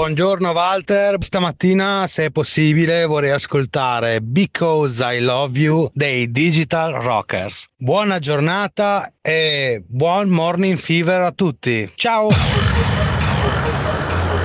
Buongiorno Walter, stamattina se è possibile vorrei ascoltare Because I Love You dei Digital Rockers. Buona giornata e buon morning fever a tutti. Ciao!